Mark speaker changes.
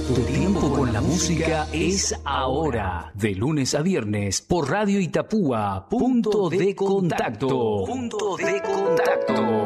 Speaker 1: Tu tiempo con la música es ahora. De lunes a viernes por Radio Itapúa. Punto de contacto. Punto de contacto.